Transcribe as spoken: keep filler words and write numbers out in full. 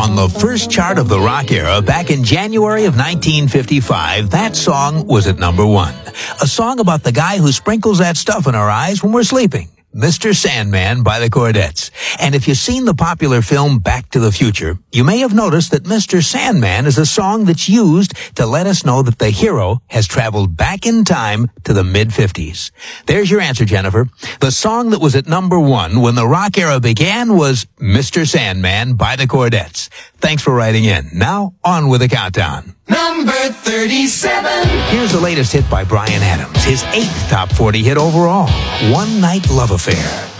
On the first chart of the rock era back in January of nineteen fifty-five, that song was at number one. A song about the guy who sprinkles that stuff in our eyes when we're sleeping. Mister Sandman by the Chordettes. And if you've seen the popular film Back to the Future, you may have noticed that Mister Sandman is a song that's used to let us know that the hero has traveled back in time to the mid-fifties. There's your answer, Jennifer. The song that was at number one when the rock era began was Mister Sandman by the Chordettes. Thanks for writing in. Now, on with the countdown. Number thirty-seven. Here's the latest hit by Bryan Adams, his eighth top forty hit overall, One Night Love Affair.